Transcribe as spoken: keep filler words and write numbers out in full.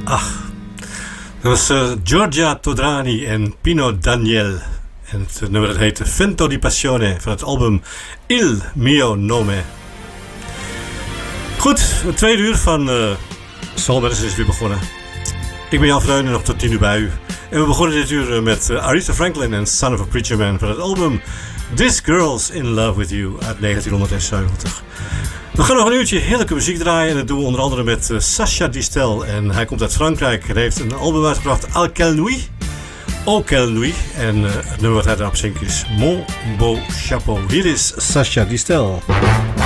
Ach, dat was uh, Giorgia Todrani en Pino Daniel. En het nummer dat heet Vento di Passione van het album Il Mio Nome. Goed, het tweede uur van uh, Soul Medicine is weer begonnen. Ik ben Jan Vreun en nog tot tien uur bij u. En we begonnen dit uur met uh, Aretha Franklin en Son of a Preacher Man van het album This Girl's in Love With You uit negentien zeventig. We gaan nog een uurtje heerlijke muziek draaien en dat doen we onder andere met uh, Sacha Distel. En hij komt uit Frankrijk en heeft een album uitgebracht, Al Quelle Nuit. Au Quelle Nuit. En uh, het nummer wat hij erop zingt is Mon Beau Chapeau. Hier is Sacha Distel.